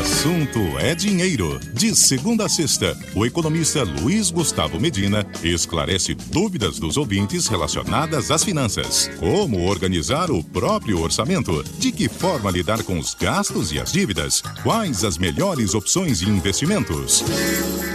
assunto é dinheiro. De segunda a sexta, o economista Luiz Gustavo Medina esclarece dúvidas dos ouvintes relacionadas às finanças. Como organizar o próprio orçamento? De que forma lidar com os gastos e as dívidas? Quais as melhores opções de investimentos?